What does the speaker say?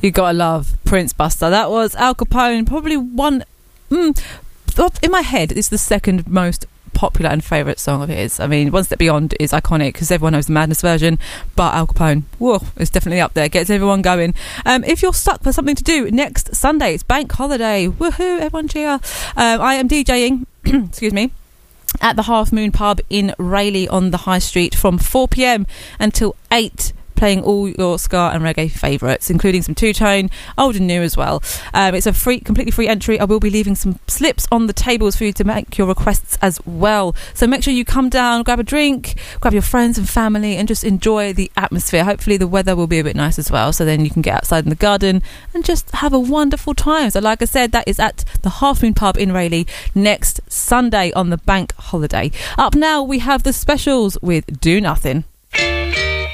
You gotta love Prince Buster. That was Al Capone, probably one in my head, it's the second most popular and favourite song of his. I mean, One Step Beyond is iconic because everyone knows the Madness version, but Al Capone, whoa, it's definitely up there. Gets everyone going. If you're stuck for something to do next Sunday, it's bank holiday. Woohoo, everyone cheer. I am DJing, excuse me, at the Half Moon Pub in Rayleigh on the High Street from 4 p.m. until 8, playing all your ska and reggae favourites, including some two-tone, old and new as well. It's a completely free entry. I will be leaving some slips on the tables for you to make your requests as well. So make sure you come down, grab a drink, grab your friends and family, and just enjoy the atmosphere. Hopefully the weather will be a bit nice as well, so then you can get outside in the garden and just have a wonderful time. So like I said, that is at the Half Moon Pub in Rayleigh next Sunday on the bank holiday. Up now, we have the specials with Do Nothing.